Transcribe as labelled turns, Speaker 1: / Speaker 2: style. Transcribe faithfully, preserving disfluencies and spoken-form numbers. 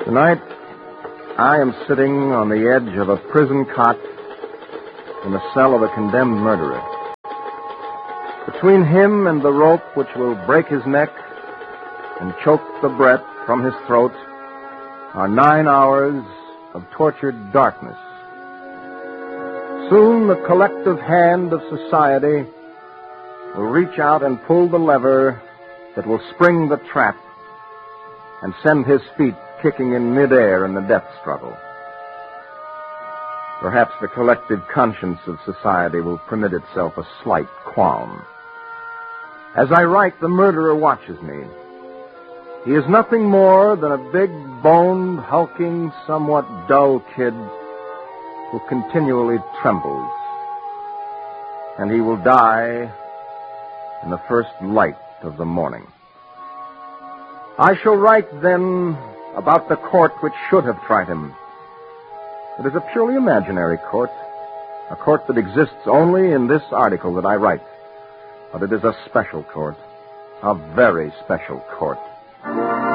Speaker 1: Tonight, I am sitting on the edge of a prison cot in the cell of a condemned murderer. Between him and the rope which will break his neck and choke the breath from his throat are nine hours of tortured darkness. Soon the collective hand of society will reach out and pull the lever that will spring the trap and send his feet kicking in midair in the death struggle. Perhaps the collective conscience of society will permit itself a slight qualm. As I write, the murderer watches me. He is nothing more than a big-boned, hulking, somewhat dull kid who continually trembles. And he will die in the first light of the morning. I shall write, then, about the court which should have tried him. It is a purely imaginary court, a court that exists only in this article that I write. But it is a special court, a very special court.